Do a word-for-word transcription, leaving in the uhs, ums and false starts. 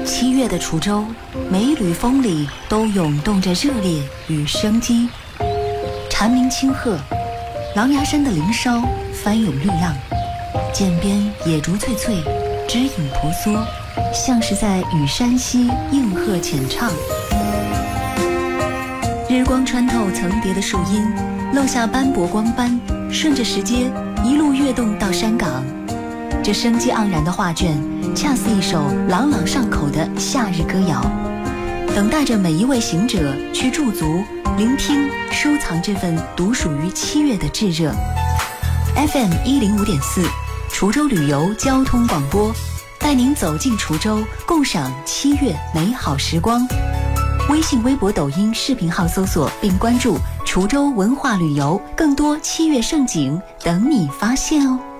七月的滁州，每一缕风里都涌动着热烈与生机。蝉鸣清鹤，狼牙山的林梢翻涌绿浪，涧边野竹翠翠，枝影婆娑，像是在与山溪应和浅唱。日光穿透层叠的树荫，漏下斑驳光斑，顺着石阶一路跃动到山岗。这生机盎然的画卷，恰似一首朗朗上口的夏日歌谣，等待着每一位行者去驻足、聆听、收藏这份独属于七月的炙热。F M 一零五点四，滁州旅游交通广播，带您走进滁州，共赏七月美好时光。微信、微博、抖音视频号搜索并关注滁州文化旅游，更多七月盛景等你发现哦。